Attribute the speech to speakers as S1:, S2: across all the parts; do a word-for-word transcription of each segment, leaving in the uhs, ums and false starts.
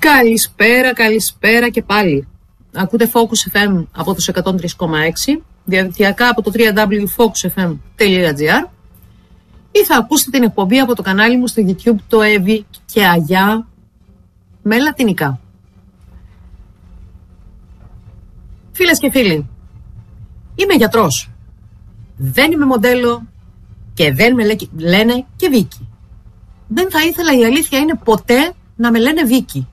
S1: Καλησπέρα, καλησπέρα και πάλι. Ακούτε Focus εφ εμ από τους εκατόν τρία κόμμα έξι, διαδικτυακά από το double-u double-u double-u τελεία focus f m τελεία g r ή θα ακούσετε την εκπομπή από το κανάλι μου στο YouTube, το Εύη και Αγιά με λατινικά. Φίλες και φίλοι, είμαι γιατρός. Δεν είμαι μοντέλο και δεν με λένε και Βίκη. Δεν θα ήθελα, η αλήθεια είναι, ποτέ να με λένε Βίκη.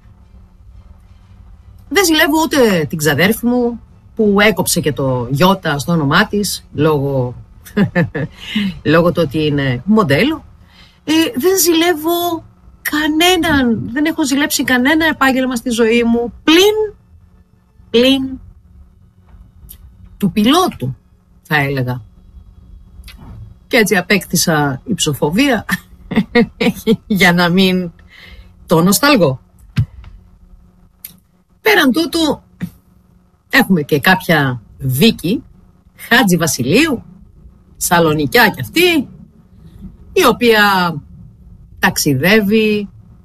S1: Δεν ζηλεύω ούτε την ξαδέρφη μου που έκοψε και το γιώτα στο όνομά της λόγω, λόγω του ότι είναι μοντέλο. Ε, δεν ζηλεύω κανέναν, δεν έχω ζηλέψει κανένα επάγγελμα στη ζωή μου πλην, πλην του πιλότου, θα έλεγα. Και έτσι απέκτησα υψοφοβία για να μην το νοσταλγώ. Πέραν τούτου έχουμε και κάποια Βίκη Χάτζη Βασιλείου, Σαλονικιά κι αυτή, η οποία ταξιδεύει,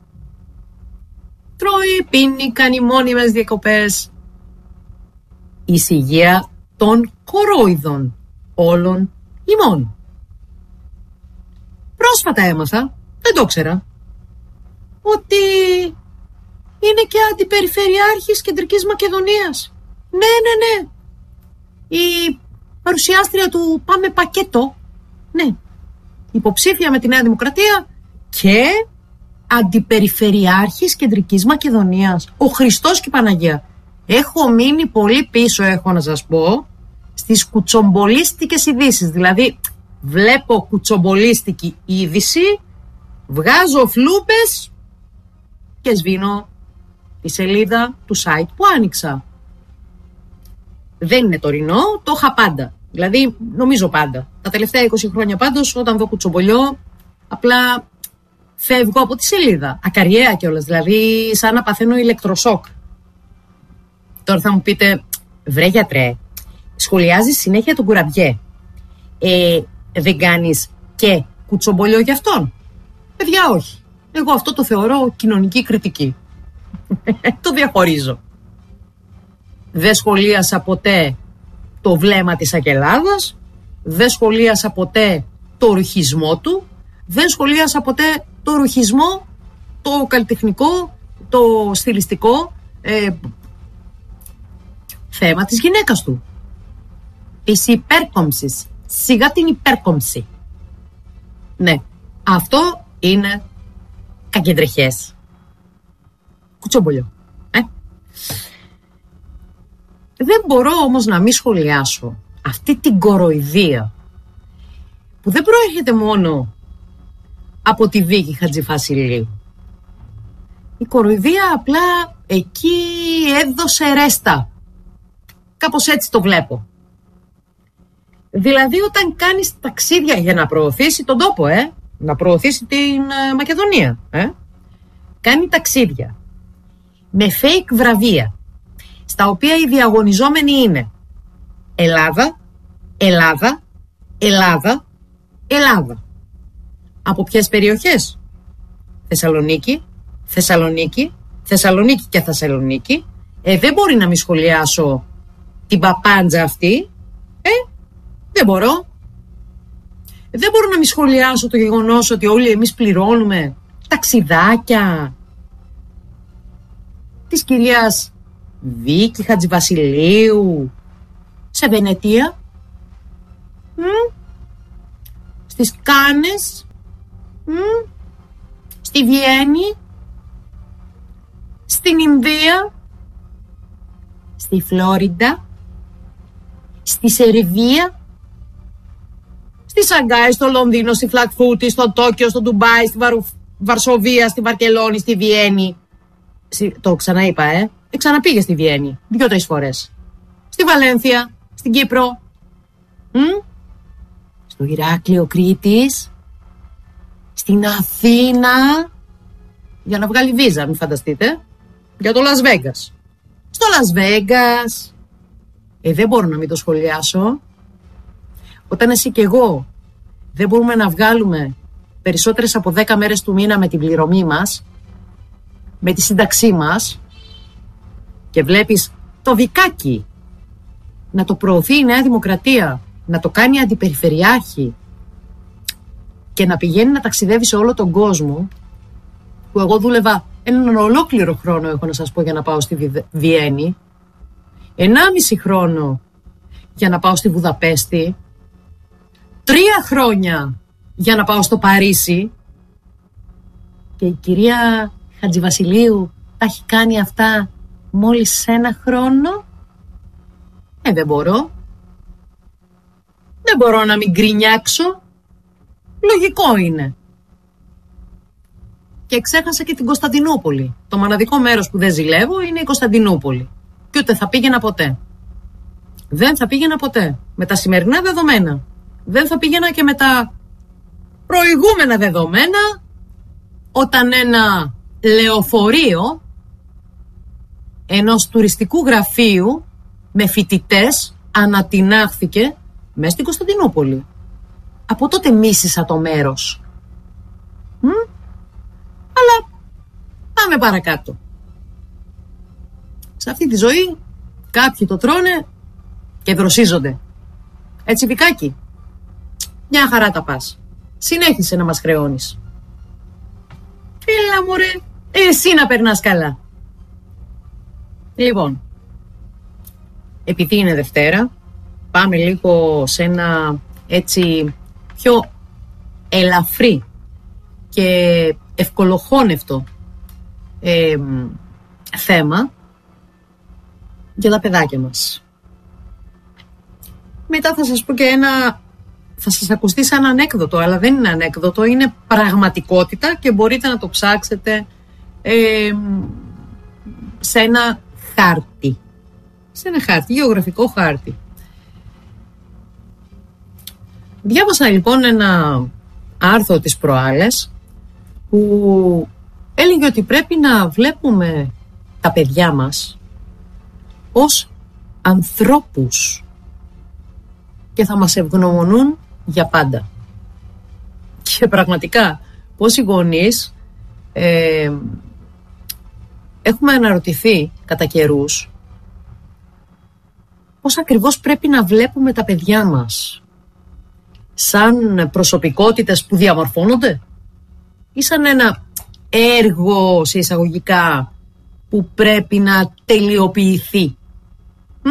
S1: τρώει, πίνει, κάνει μόνιμες διακοπές. Εις υγεία των κορόιδων όλων ημών. Πρόσφατα έμαθα, δεν το ξέρα, ότι είναι και αντιπεριφερειάρχης Κεντρικής Μακεδονίας. Ναι, ναι, ναι. Η παρουσιάστρια του Πάμε Πακέτο, ναι, υποψήφια με τη Νέα Δημοκρατία και αντιπεριφερειάρχης Κεντρικής Μακεδονίας. Ο Χριστός και η Παναγία. Έχω μείνει πολύ πίσω, έχω να σας πω, στις κουτσομπολίστικες ειδήσεις. Δηλαδή, βλέπω κουτσομπολίστικη είδηση, βγάζω φλούπες και σβήνω τη σελίδα του site που άνοιξα. Δεν είναι τωρινό, το είχα πάντα. Δηλαδή, νομίζω πάντα. Τα τελευταία είκοσι χρόνια πάντως, όταν δω κουτσομπολιό, απλά φεύγω από τη σελίδα. Ακαριέα κιόλας, δηλαδή σαν να παθαίνω ηλεκτροσόκ. Τώρα θα μου πείτε, βρε γιατρέ, σχολιάζεις συνέχεια τον κουραμπιέ. Ε, δεν κάνεις και κουτσομπολιό γι' αυτόν? Παιδιά, όχι. Εγώ αυτό το θεωρώ κοινωνική κριτική. Το διαχωρίζω. Δεν σχολίασα ποτέ το βλέμμα της Αγελάδας, δεν σχολίασα ποτέ το ρουχισμό του, δεν σχολίασα ποτέ το ρουχισμό, το καλλιτεχνικό, το στιλιστικό ε, θέμα της γυναίκας του. Της υπέρκομψης. Σιγά την υπέρκομψη. Ναι, αυτό είναι κακεντρεχές. Κουτσομπολιό. Ε? Δεν μπορώ όμως να μην σχολιάσω αυτή την κοροϊδία που δεν προέρχεται μόνο από τη Βίκη Χατζηφασιλείου. Η κοροϊδία απλά εκεί έδωσε ρέστα. Κάπως έτσι το βλέπω. Δηλαδή όταν κάνεις ταξίδια για να προωθήσει τον τόπο, ε, να προωθήσει την ε, Μακεδονία, ε, κάνει ταξίδια με fake βραβεία, στα οποία οι διαγωνιζόμενοι είναι Ελλάδα, Ελλάδα, Ελλάδα, Ελλάδα. Από ποιες περιοχές? Θεσσαλονίκη, Θεσσαλονίκη, Θεσσαλονίκη και Θεσσαλονίκη. Ε, δεν μπορεί να μην σχολιάσω την παπάντζα αυτή. Ε, δεν μπορώ. Δεν μπορώ να μην σχολιάσω το γεγονός ότι όλοι εμείς πληρώνουμε ταξιδάκια της κυρίας Βίκη Χατζηβασιλείου σε Βενετία, μ? στις Κάνες, μ? στη Βιέννη, στην Ινδία, στη Φλόριντα, στη Σερβία, στη Σαγκάη, στο Λονδίνο, στη Φλακφούτη, στο Τόκιο, στο Ντουμπάι, στη Βαρου... Βαρσοβία, στη Βαρκελόνη, στη Βιέννη. Το ξαναείπα, ε. ε ξαναπήγε στη Βιέννη δύο-τρεις φορές. Στη Βαλένθια, στην Κύπρο, μ? στο Ηράκλειο Κρήτης, στην Αθήνα, για να βγάλει βίζα, μην φανταστείτε, για το Λας Βέγκας. Στο Λας Βέγκας, ε, δεν μπορώ να μην το σχολιάσω. Όταν εσύ και εγώ δεν μπορούμε να βγάλουμε περισσότερες από δέκα μέρες του μήνα με την πληρωμή μας, με τη σύνταξή μας και βλέπεις το Βικάκι να το προωθεί η Νέα Δημοκρατία, να το κάνει αντιπεριφερειάρχη και να πηγαίνει να ταξιδεύει σε όλο τον κόσμο, που εγώ δούλευα έναν ολόκληρο χρόνο, έχω να σας πω, για να πάω στη Βιέννη, ενάμιση χρόνο για να πάω στη Βουδαπέστη, τρία χρόνια για να πάω στο Παρίσι, και η κυρία Χατζηβασιλείου τα έχει κάνει αυτά μόλις σε ένα χρόνο. Ε, δεν μπορώ. Δεν μπορώ να μην γκρινιάξω. Λογικό είναι. Και ξέχασα και την Κωνσταντινούπολη. Το μοναδικό μέρος που δεν ζηλεύω είναι η Κωνσταντινούπολη. Και ούτε θα πήγαινα ποτέ. Δεν θα πήγαινα ποτέ. Με τα σημερινά δεδομένα. Δεν θα πήγαινα και με τα προηγούμενα δεδομένα, όταν ένα λεωφορείο ενός τουριστικού γραφείου με φοιτητές ανατινάχθηκε μέσα στην Κωνσταντινούπολη. Από τότε μίσησα το μέρος. Μ? Αλλά πάμε παρακάτω. Σε αυτή τη ζωή κάποιοι το τρώνε και δροσίζονται. Έτσι, Βικάκι, μια χαρά τα πας. Συνέχισε να μας χρεώνεις. Έλα μωρέ, εσύ να περνάς καλά. Λοιπόν, επειδή είναι Δευτέρα, πάμε λίγο σε ένα έτσι πιο ελαφρύ και ευκολοχώνευτο ε, θέμα για τα παιδάκια μας. Μετά θα σας πω και ένα, θα σας ακουστεί σαν ανέκδοτο, αλλά δεν είναι ανέκδοτο, είναι πραγματικότητα και μπορείτε να το ψάξετε ε, σε ένα χάρτη. Σε ένα χάρτη, γεωγραφικό χάρτη. Διάβασα λοιπόν ένα άρθρο τις προάλλες που έλεγε ότι πρέπει να βλέπουμε τα παιδιά μας ως ανθρώπους και θα μας ευγνωμονούν για πάντα. Και πραγματικά πόσοι γονείς ε, έχουμε αναρωτηθεί κατά καιρούς πώς ακριβώς πρέπει να βλέπουμε τα παιδιά μας. Σαν προσωπικότητες που διαμορφώνονται ή σαν ένα έργο σε εισαγωγικά που πρέπει να τελειοποιηθεί. Μ?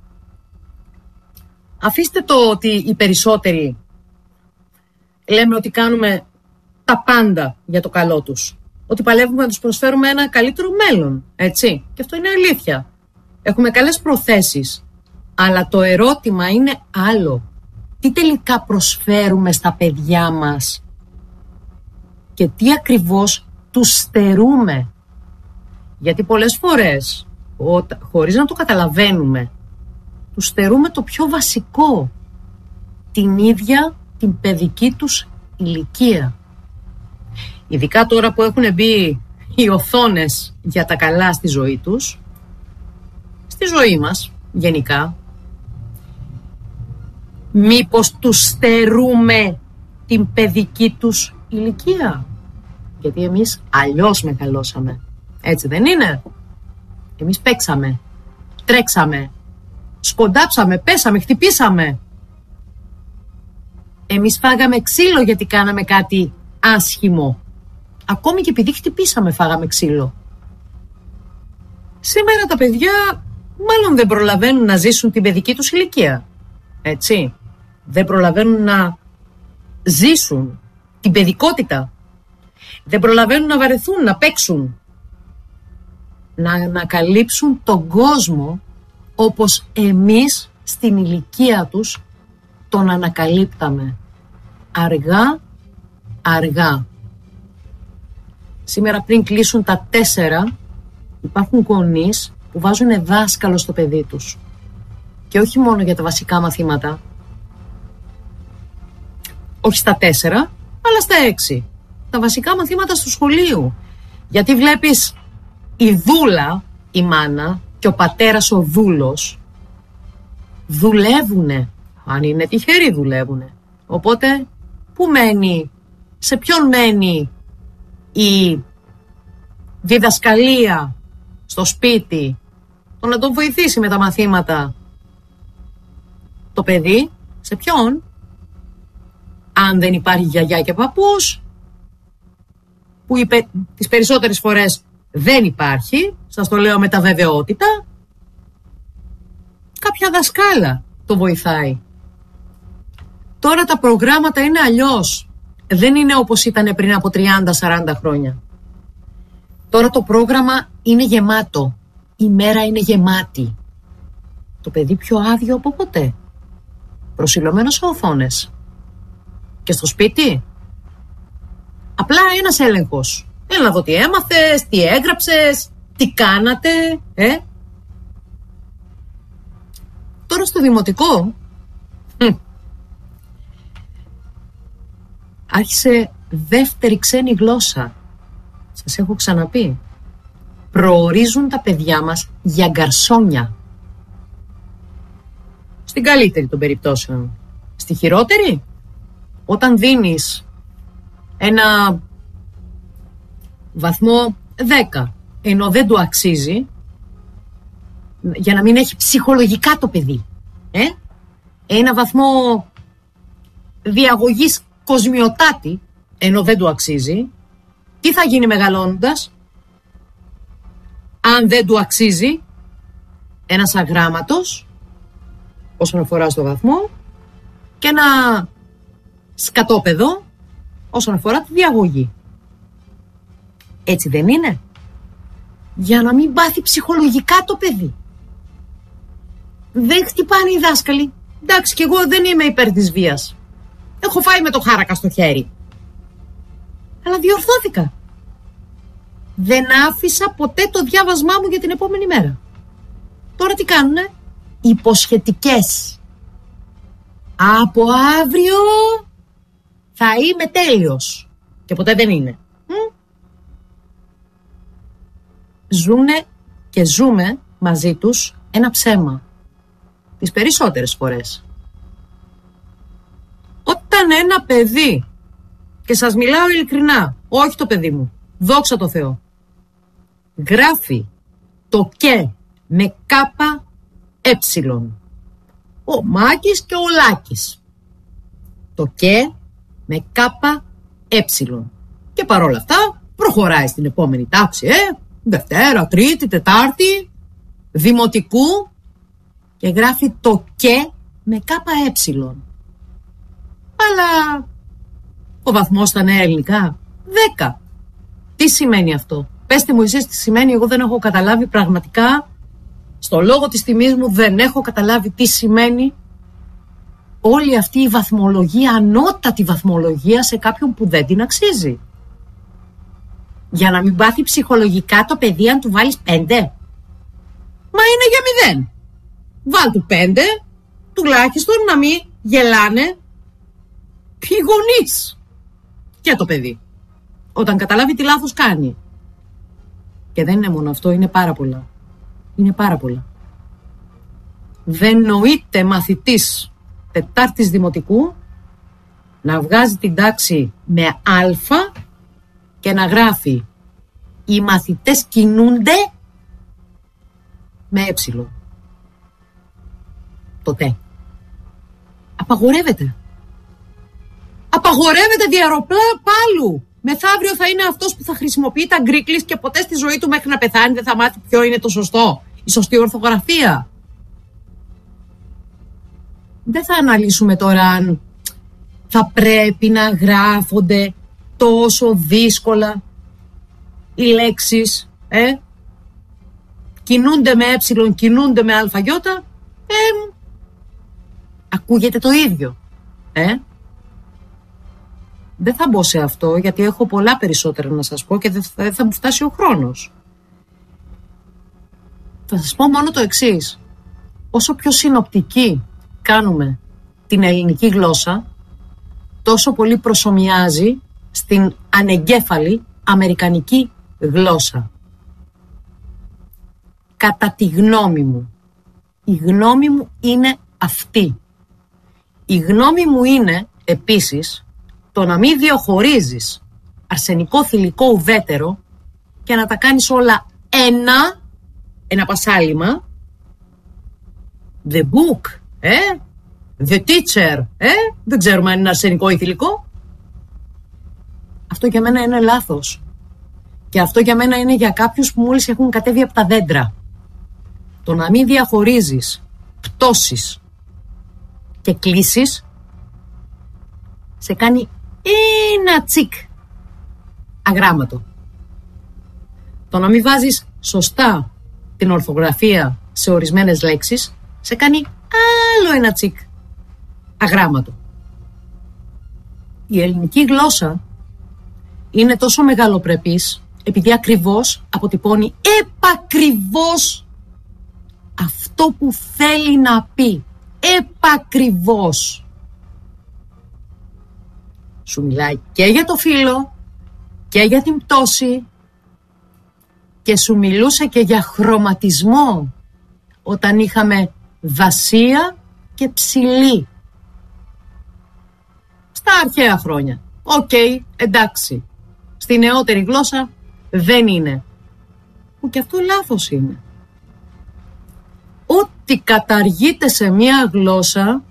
S1: Αφήστε το ότι οι περισσότεροι λέμε ότι κάνουμε τα πάντα για το καλό τους. Ότι παλεύουμε να τους προσφέρουμε ένα καλύτερο μέλλον. Έτσι. Και αυτό είναι αλήθεια. Έχουμε καλές προθέσεις. Αλλά το ερώτημα είναι άλλο. Τι τελικά προσφέρουμε στα παιδιά μας και τι ακριβώς τους στερούμε. Γιατί πολλές φορές, χωρίς να το καταλαβαίνουμε, τους στερούμε το πιο βασικό, την ίδια την παιδική τους ηλικία. Ειδικά τώρα που έχουν μπει οι οθόνες για τα καλά στη ζωή τους, στη ζωή μας γενικά, μήπως τους στερούμε την παιδική τους ηλικία. Γιατί εμείς αλλιώς μεγαλώσαμε. Έτσι δεν είναι? Εμείς παίξαμε, τρέξαμε, σκοντάψαμε, πέσαμε, χτυπήσαμε. Εμείς φάγαμε ξύλο γιατί κάναμε κάτι άσχημο. Ακόμη και επειδή χτυπήσαμε φάγαμε ξύλο. Σήμερα τα παιδιά μάλλον δεν προλαβαίνουν να ζήσουν την παιδική τους ηλικία. Έτσι. Δεν προλαβαίνουν να ζήσουν την παιδικότητα. Δεν προλαβαίνουν να βαρεθούν, να παίξουν. Να ανακαλύψουν τον κόσμο όπως εμείς στην ηλικία τους τον ανακαλύπταμε. Αργά, αργά. Σήμερα πριν κλείσουν τα τέσσερα υπάρχουν γονείς που βάζουν δάσκαλο στο παιδί τους. Και όχι μόνο για τα βασικά μαθήματα. Όχι στα τέσσερα, αλλά στα έξι. Τα βασικά μαθήματα στο σχολείο. Γιατί βλέπεις η δούλα, η μάνα, και ο πατέρας ο δούλος δουλεύουνε. Αν είναι τυχεροί δουλεύουνε. Οπότε, πού μένει, σε ποιον μένει η διδασκαλία στο σπίτι, το να τον βοηθήσει με τα μαθήματα το παιδί, σε ποιον? Αν δεν υπάρχει γιαγιά και παππούς, που είπε, τις περισσότερες φορές δεν υπάρχει, σας το λέω με τα βεβαιότητα, κάποια δασκάλα το βοηθάει. Τώρα τα προγράμματα είναι αλλιώς. Δεν είναι όπως ήταν πριν από τριάντα σαράντα χρόνια. Τώρα το πρόγραμμα είναι γεμάτο. Η μέρα είναι γεμάτη. Το παιδί πιο άδειο από ποτέ. Προσιλωμένο σε οθόνες. Και στο σπίτι, απλά ένας έλεγχος. Έλα να δω τι έμαθες, τι έγραψες, τι κάνατε, ε. Τώρα στο δημοτικό, hm, άρχισε δεύτερη ξένη γλώσσα. Σας έχω ξαναπεί. Προορίζουν τα παιδιά μας για γκαρσόνια. Στην καλύτερη των περιπτώσεων. Στη χειρότερη, όταν δίνεις ένα βαθμό δέκα, ενώ δεν του αξίζει, για να μην έχει ψυχολογικά το παιδί, ε? ένα βαθμό διαγωγής κοσμιοτάτη, ενώ δεν του αξίζει, τι θα γίνει μεγαλώνοντας? Αν δεν του αξίζει, ένας αγράμματος όσον αφορά στο βαθμό και ένα σκατόπεδο όσον αφορά τη διαγωγή. Έτσι δεν είναι? Για να μην πάθει ψυχολογικά το παιδί. Δεν χτυπάνε οι δάσκαλοι. Εντάξει, κι εγώ δεν είμαι υπέρ της βίας. Έχω φάει με το χάρακα στο χέρι. Αλλά διορθώθηκα. Δεν άφησα ποτέ το διάβασμά μου για την επόμενη μέρα. Τώρα τι κάνουνε? Υποσχετικές. Από αύριο θα είμαι τέλειος. Και ποτέ δεν είναι. Μ? Ζούνε και ζούμε μαζί τους ένα ψέμα. Τις περισσότερες φορές. Όταν ένα παιδί, και σας μιλάω ειλικρινά, όχι το παιδί μου, δόξα τω Θεώ, γράφει το και με κάπα έψιλον, ο Μάκης και ο Λάκης, το και με κάπα έψιλον, και παρόλα αυτά προχωράει στην επόμενη τάξη, ε, Δευτέρα, Τρίτη, Τετάρτη, Δημοτικού, και γράφει το και με κάπα έψιλον. Αλλά ο βαθμός στα νέα ελληνικά δέκα. Τι σημαίνει αυτό? Πέστε μου εσείς τι σημαίνει. Εγώ δεν έχω καταλάβει πραγματικά. Στο λόγο της τιμής μου δεν έχω καταλάβει τι σημαίνει όλη αυτή η βαθμολογία, ανώτατη βαθμολογία σε κάποιον που δεν την αξίζει. Για να μην πάθει ψυχολογικά το παιδί αν του βάλεις πέντε. Μα είναι για μηδέν. Βάλ του πέντε, τουλάχιστον να μην γελάνε ποιοι γονείς και το παιδί όταν καταλάβει τι λάθος κάνει. Και δεν είναι μόνο αυτό, είναι πάρα πολλά. Είναι πάρα πολλά. Δεν νοείται μαθητής Τετάρτης Δημοτικού να βγάζει την τάξη με α και να γράφει οι μαθητές κινούνται με ε. Το τε. Απαγορεύεται. Απαγορεύεται διαρροπλά πάλου. Μεθαύριο θα είναι αυτός που θα χρησιμοποιεί τα γκρίκλις και ποτέ στη ζωή του μέχρι να πεθάνει δεν θα μάθει ποιο είναι το σωστό. Η σωστή ορθογραφία. Δεν θα αναλύσουμε τώρα αν θα πρέπει να γράφονται τόσο δύσκολα οι λέξεις. Ε? Κινούνται με ε, κινούνται με αλφαγιώτα. Ε, ακούγεται το ίδιο. Ε? Δεν θα μπω σε αυτό γιατί έχω πολλά περισσότερα να σας πω και δεν θα μου φτάσει ο χρόνος. Θα σας πω μόνο το εξής. Όσο πιο συνοπτική κάνουμε την ελληνική γλώσσα, τόσο πολύ προσομοιάζει στην ανεγκέφαλη αμερικανική γλώσσα. Κατά τη γνώμη μου. Η γνώμη μου είναι αυτή. Η γνώμη μου είναι επίσης το να μην διαχωρίζεις αρσενικό θηλυκό ουδέτερο και να τα κάνεις όλα ένα, ένα πασάλιμα. The book, ε, the teacher, ε, δεν ξέρουμε αν είναι αρσενικό ή θηλυκό. Αυτό για μένα είναι λάθος. Και αυτό για μένα είναι για κάποιους που μόλις έχουν κατέβει από τα δέντρα. Το να μην διαχωρίζεις πτώσεις και κλίσεις σε κάνει ένα τσικ αγράμματο. Το να μην βάζεις σωστά την ορθογραφία σε ορισμένες λέξεις σε κάνει άλλο ένα τσικ αγράμματο. Η ελληνική γλώσσα είναι τόσο μεγαλοπρεπής επειδή ακριβώς αποτυπώνει επακριβώς αυτό που θέλει να πει. Επακριβώς. Σου μιλάει και για το φύλλο και για την πτώση και σου μιλούσε και για χρωματισμό όταν είχαμε δασία και ψηλή. Στα αρχαία χρόνια. Οκ, okay, εντάξει. Στη νεότερη γλώσσα δεν είναι. Που και αυτό λάθος είναι. Ό,τι καταργείται σε μία γλώσσα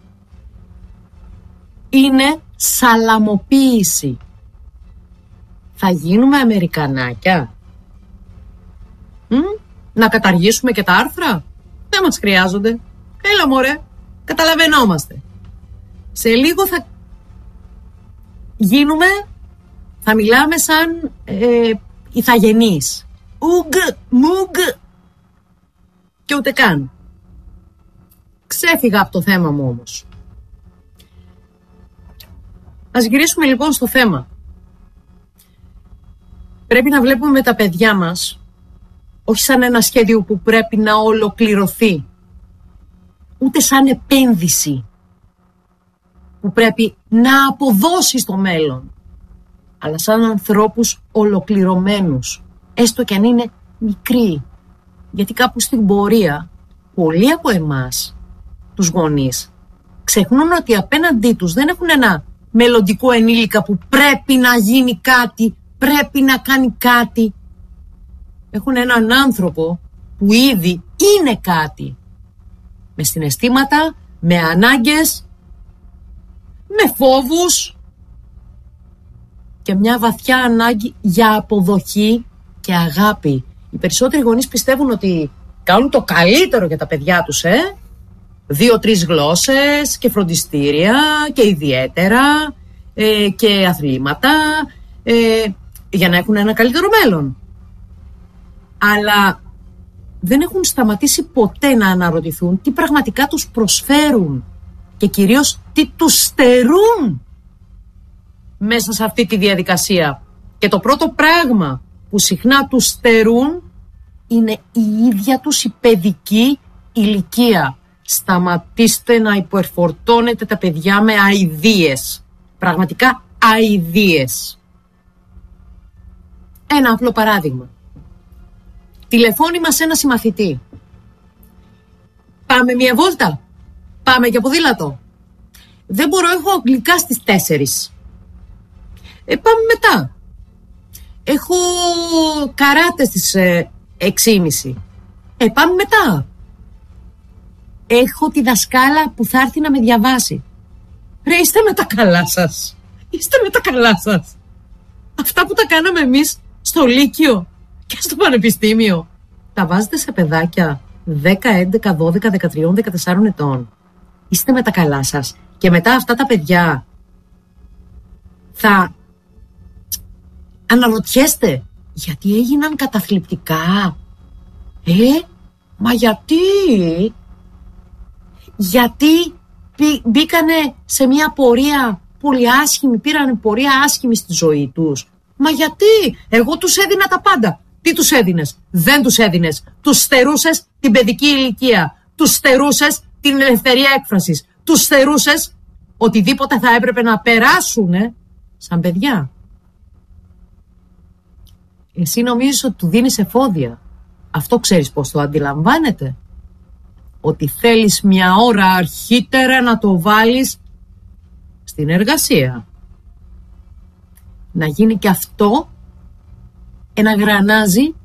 S1: είναι σαλαμοποίηση. Θα γίνουμε Αμερικανάκια. Μ? Να καταργήσουμε και τα άρθρα. Δεν μας χρειάζονται. Έλα μωρέ, καταλαβαίνόμαστε. Σε λίγο θα γίνουμε, θα μιλάμε σαν ε, ηθαγενείς. Ουγ, μουγ και ούτε καν. Ξέφυγα από το θέμα μου όμως. Ας γυρίσουμε λοιπόν στο θέμα. Πρέπει να βλέπουμε τα παιδιά μας όχι σαν ένα σχέδιο που πρέπει να ολοκληρωθεί, ούτε σαν επένδυση που πρέπει να αποδώσει στο μέλλον, αλλά σαν ανθρώπους ολοκληρωμένους, έστω και αν είναι μικροί. Γιατί κάπου στην πορεία πολλοί από εμάς, τους γονείς, ξεχνούν ότι απέναντί τους δεν έχουν ένα μελλοντικό ενήλικα που πρέπει να γίνει κάτι, πρέπει να κάνει κάτι. Έχουν έναν άνθρωπο που ήδη είναι κάτι. Με συναισθήματα, με ανάγκες, με φόβους και μια βαθιά ανάγκη για αποδοχή και αγάπη. Οι περισσότεροι γονείς πιστεύουν ότι κάνουν το καλύτερο για τα παιδιά τους, ε. Δύο-τρεις γλώσσες και φροντιστήρια και ιδιαίτερα ε, και αθλήματα ε, για να έχουν ένα καλύτερο μέλλον. Αλλά δεν έχουν σταματήσει ποτέ να αναρωτηθούν τι πραγματικά τους προσφέρουν και κυρίως τι τους στερούν μέσα σε αυτή τη διαδικασία. Και το πρώτο πράγμα που συχνά τους στερούν είναι η ίδια τους η παιδική ηλικία. Σταματήστε να υποερφορτώνετε τα παιδιά με αηδίες. Πραγματικά αηδίες. Ένα απλό παράδειγμα. Τηλεφώνημα σε ένα συμμαθητή. Πάμε μια βόλτα. Πάμε για ποδήλατο. Δεν μπορώ, έχω αγγλικά στις τέσσερις. Ε, πάμε μετά. Έχω καράτε στις ε, έξι και μισή. Ε, πάμε μετά. Έχω τη δασκάλα που θα έρθει να με διαβάσει. Ρε, είστε με τα καλά σας. Είστε με τα καλά σας. Αυτά που τα κάναμε εμείς στο Λύκειο και στο Πανεπιστήμιο, τα βάζετε σε παιδάκια δέκα, έντεκα, δώδεκα, δεκατρία, δεκατέσσερα ετών. Είστε με τα καλά σας. Και μετά αυτά τα παιδιά θα αναρωτιέστε γιατί έγιναν καταθλιπτικά. Ε, μα γιατί... Γιατί μπήκανε σε μια πορεία πολύ άσχημη, πήρανε πορεία άσχημη στη ζωή τους. Μα γιατί, εγώ τους έδινα τα πάντα. Τι τους έδινες? Δεν τους έδινες. Τους στερούσες την παιδική ηλικία. Τους στερούσες την ελευθερία έκφρασης. Τους στερούσες οτιδήποτε θα έπρεπε να περάσουνε σαν παιδιά. Εσύ νομίζεις ότι του δίνεις εφόδια. Αυτό ξέρεις πώς το αντιλαμβάνεται? Ότι θέλεις μια ώρα αρχίτερα να το βάλεις στην εργασία. Να γίνει και αυτό ένα γρανάζι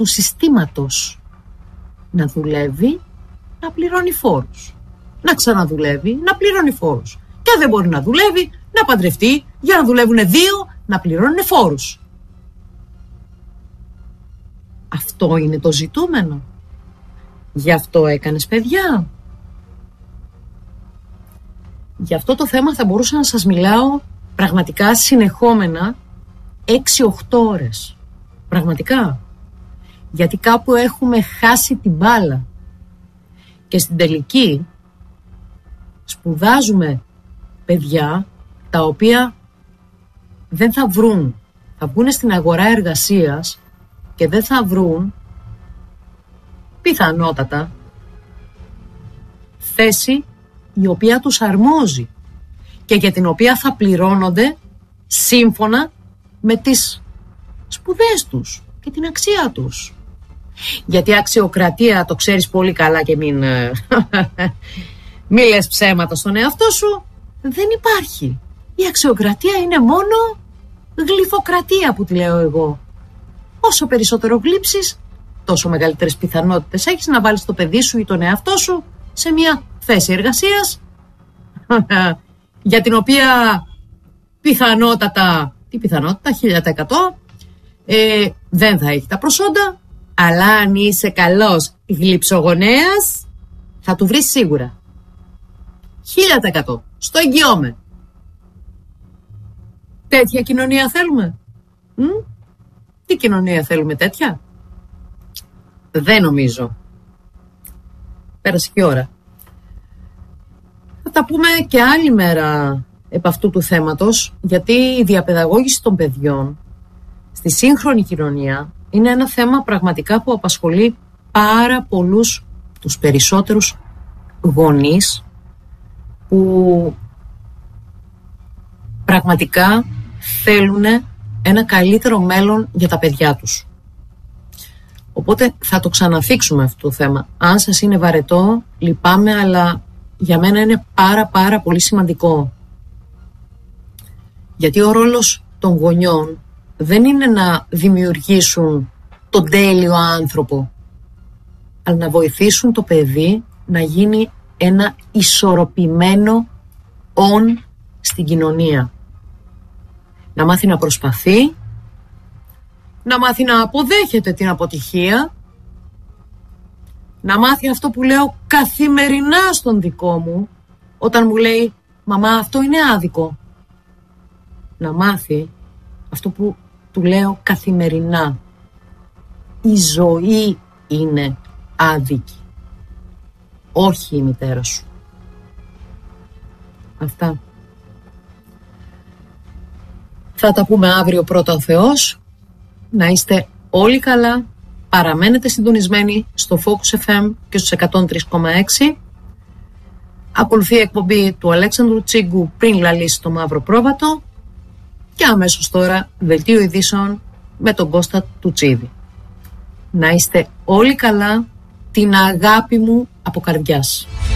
S1: του συστήματος. Να δουλεύει, να πληρώνει φόρους. Να ξαναδουλεύει, να πληρώνει φόρους. Και αν δεν μπορεί να δουλεύει, να παντρευτεί, για να δουλεύουν δύο, να πληρώνουν φόρους. Αυτό είναι το ζητούμενο. Γι' αυτό έκανες παιδιά. Γι' αυτό το θέμα θα μπορούσα να σας μιλάω πραγματικά συνεχόμενα έξι οχτώ ώρες. Πραγματικά. Γιατί κάπου έχουμε χάσει την μπάλα. Και στην τελική σπουδάζουμε παιδιά τα οποία δεν θα βρουν, θα βγουν στην αγορά εργασίας και δεν θα βρουν πιθανότατα θέση η οποία τους αρμόζει και για την οποία θα πληρώνονται σύμφωνα με τις σπουδές τους και την αξία τους. Γιατί αξιοκρατία, το ξέρεις πολύ καλά και μην, μην λες ψέματα στον εαυτό σου, δεν υπάρχει. Η αξιοκρατία είναι μόνο γλυφοκρατία που τη λέω εγώ. Όσο περισσότερο γλύψεις, τόσο μεγαλύτερες πιθανότητες έχεις να βάλεις το παιδί σου ή τον εαυτό σου σε μια θέση εργασίας για την οποία πιθανότατα, τι πιθανότητα, χίλια τοις εκατό ε, δεν θα έχει τα προσόντα, αλλά αν είσαι καλός γλυψογονέας θα του βρεις σίγουρα. Χίλια τοις εκατό. Στο εγγυώμαι. Τέτοια κοινωνία θέλουμε? Μ? Τι κοινωνία θέλουμε τέτοια? Δεν νομίζω. Πέρασε και ώρα. Θα τα πούμε και άλλη μέρα επ' αυτού του θέματος, γιατί η διαπαιδαγώγηση των παιδιών στη σύγχρονη κοινωνία είναι ένα θέμα πραγματικά που απασχολεί πάρα πολλούς, τους περισσότερους γονείς, που πραγματικά θέλουν ένα καλύτερο μέλλον για τα παιδιά τους. Οπότε θα το ξαναθίξουμε αυτό το θέμα. Αν σας είναι βαρετό, λυπάμαι, αλλά για μένα είναι πάρα πάρα πολύ σημαντικό. Γιατί ο ρόλος των γονιών δεν είναι να δημιουργήσουν τον τέλειο άνθρωπο, αλλά να βοηθήσουν το παιδί να γίνει ένα ισορροπημένο όν στην κοινωνία. Να μάθει να προσπαθεί, να μάθει να αποδέχεται την αποτυχία, να μάθει αυτό που λέω καθημερινά στον δικό μου, όταν μου λέει «Μαμά, αυτό είναι άδικο». Να μάθει αυτό που του λέω καθημερινά. Η ζωή είναι άδικη, όχι η μητέρα σου. Αυτά. Θα τα πούμε αύριο πρώτα ο Θεός. Να είστε όλοι καλά. Παραμένετε συντονισμένοι στο Focus εφ εμ και στους εκατόν τρία κόμμα έξι. Ακολουθεί η εκπομπή του Αλέξανδρου Τσίγκου πριν λαλήσει το μαύρο πρόβατο. Και αμέσως τώρα δελτίο ειδήσεων με τον Κώστα Τουτσίδη. Να είστε όλοι καλά. Την αγάπη μου από καρδιάς.